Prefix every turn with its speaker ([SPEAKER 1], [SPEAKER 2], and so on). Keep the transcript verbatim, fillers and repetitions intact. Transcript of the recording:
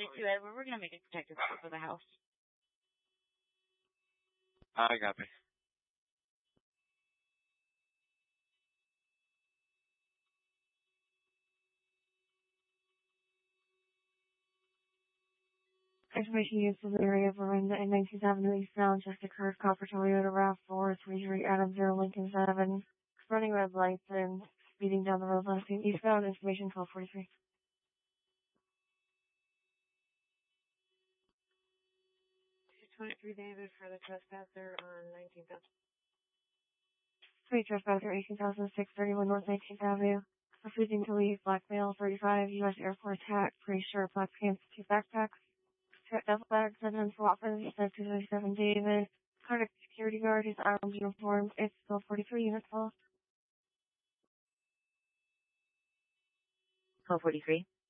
[SPEAKER 1] it to Edward. We're gonna make a detective report for the house.
[SPEAKER 2] I got me.
[SPEAKER 3] Information used in the area of Miranda and nineteenth Avenue Eastbound just occurred. Copper Toyota RAV four three three Adam zero Lincoln seven. Running red lights and speeding down the road last seen eastbound. Information twelve forty-three.
[SPEAKER 1] two twenty-three David for the trespasser on nineteenth Avenue.
[SPEAKER 3] Three trespasser eighteen thousand six thirty-one North nineteenth Avenue. Refusing to leave. Black male thirty-five. U S Air Force hat. Pretty sure black pants. Two backpacks. Duffel bag, seven for weapons, two thirty-seven David. Cardiac security guard is armed uniformed. It's still forty-three units full.
[SPEAKER 1] twelve forty-three.